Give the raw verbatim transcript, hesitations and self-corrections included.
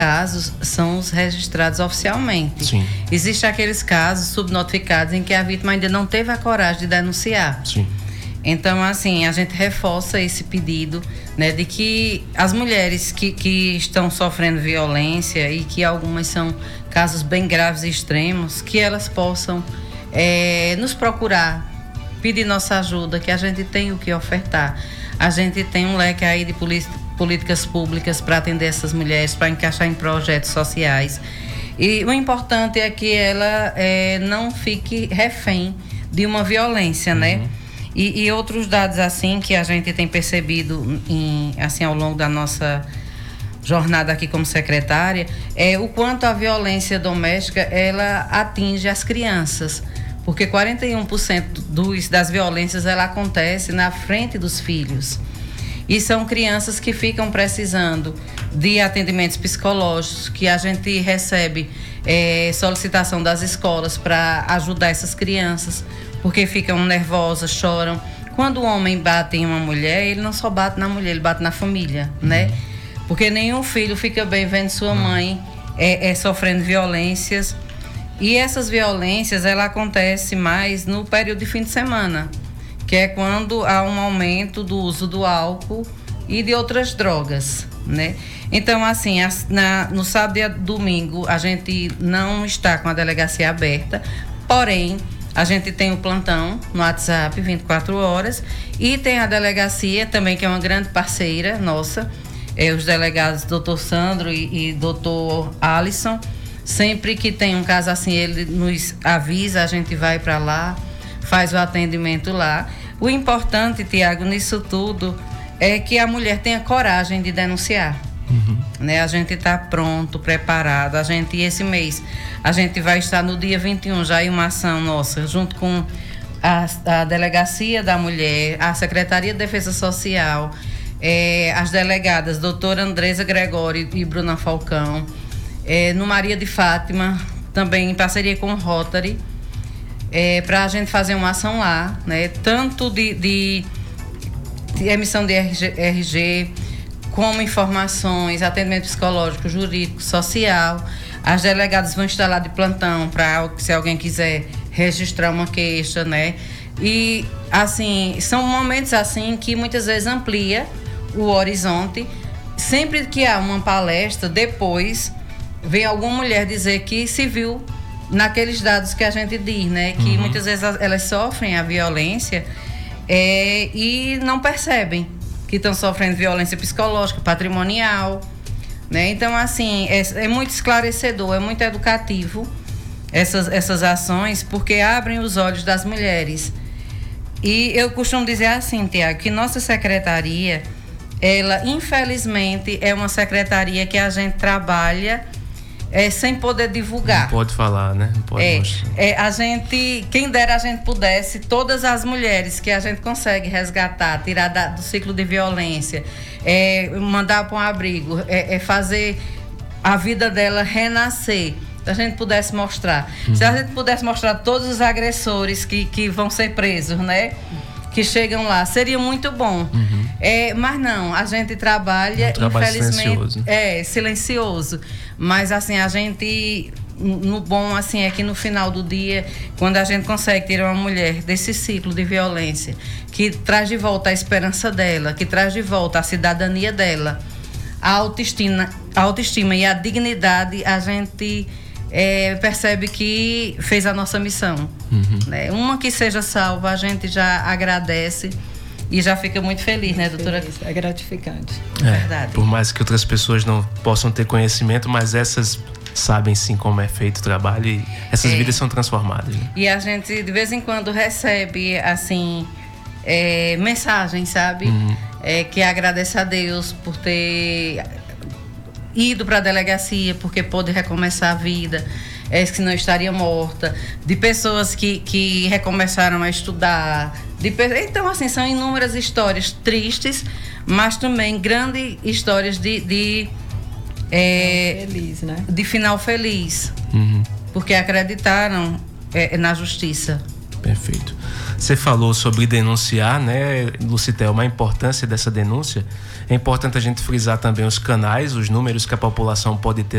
casos são os registrados oficialmente. Sim. Existem aqueles casos subnotificados em que a vítima ainda não teve a coragem de denunciar. Sim. Então, assim, a gente reforça esse pedido, né, de que as mulheres que, que estão sofrendo violência e que algumas são casos bem graves e extremos, que elas possam é, nos procurar, pedir nossa ajuda, que a gente tem o que ofertar. A gente tem um leque aí de políticas públicas para atender essas mulheres, para encaixar em projetos sociais. E o importante é que ela é, não fique refém de uma violência, uhum. né? E, e outros dados assim que a gente tem percebido em, assim, ao longo da nossa jornada aqui como secretária é o quanto a violência doméstica ela atinge as crianças, porque quarenta e um por cento dos, das violências ela acontece na frente dos filhos e são crianças que ficam precisando de atendimentos psicológicos, que a gente recebe é, solicitação das escolas para ajudar essas crianças, porque ficam nervosas, choram. Quando o homem bate em uma mulher, ele não só bate na mulher, ele bate na família, uhum. né? Porque nenhum filho fica bem vendo sua mãe é, é, sofrendo violências. E essas violências, ela acontece mais no período de fim de semana, que é quando há um aumento do uso do álcool e de outras drogas, né? Então, assim, as, na, no sábado e domingo, a gente não está com a delegacia aberta, porém, a gente tem o plantão no WhatsApp vinte e quatro horas e tem a delegacia também, que é uma grande parceira nossa, é, os delegados doutor Sandro e, e doutor Alisson. Sempre que tem um caso assim, ele nos avisa, a gente vai para lá, faz o atendimento lá. O importante, Tiago, nisso tudo é que a mulher tenha coragem de denunciar. Uhum. Né? A gente está pronto, preparado. A gente, esse mês, a gente vai estar no dia vinte e um já em uma ação nossa, junto com a, a Delegacia da Mulher, a Secretaria de Defesa Social, é, as delegadas doutora Andresa Gregório e Bruna Falcão, é, no Maria de Fátima, também em parceria com o Rotary, é, para a gente fazer uma ação lá, né? Tanto de, de, de emissão de R G, R G, como informações, atendimento psicológico, jurídico, social. As delegadas vão estar lá de plantão para, se alguém quiser registrar uma queixa, né? E, assim, são momentos assim que muitas vezes amplia o horizonte. Sempre que há uma palestra, depois vem alguma mulher dizer que se viu naqueles dados que a gente diz, né? Que uhum. muitas vezes elas sofrem a violência é, e não percebem que estão sofrendo violência psicológica, patrimonial, né? Então, assim, é, é muito esclarecedor, é muito educativo essas, essas ações, porque abrem os olhos das mulheres. E eu costumo dizer assim, Tiago, que nossa secretaria, ela, infelizmente, é uma secretaria que a gente trabalha é, sem poder divulgar. Não pode falar, né? Não pode é, é, a gente, quem dera a gente pudesse, todas as mulheres que a gente consegue resgatar, tirar da, do ciclo de violência, é, mandar para um abrigo, é, é fazer a vida dela renascer, se a gente pudesse mostrar. Uhum. Se a gente pudesse mostrar todos os agressores que, que vão ser presos, né? Que chegam lá, seria muito bom. Uhum. É, mas não, a gente trabalha, um trabalho infelizmente, silencioso. É, silencioso. Mas assim, a gente, no bom assim, é que no final do dia, quando a gente consegue tirar uma mulher desse ciclo de violência, que traz de volta a esperança dela, que traz de volta a cidadania dela, a autoestima, a autoestima e a dignidade, a gente É, percebe que fez a nossa missão. Uhum. Né? Uma que seja salva, a gente já agradece e já fica muito feliz, muito né, doutora? Feliz. É gratificante. É, verdade. Por mais que outras pessoas não possam ter conhecimento, mas essas sabem sim como é feito o trabalho e essas é. vidas são transformadas. Né? E a gente de vez em quando recebe assim é, mensagens, sabe? Uhum. É, que agradece a Deus por ter ido para a delegacia porque pôde recomeçar a vida, é, que não estaria morta, de pessoas que, que recomeçaram a estudar, de, então assim, são inúmeras histórias tristes, mas também grandes histórias de, de, é, feliz, né? de final feliz, uhum. porque acreditaram é, na justiça. Perfeito. Você falou sobre denunciar, né, Lucitelma, a importância dessa denúncia. É importante a gente frisar também os canais, os números que a população pode ter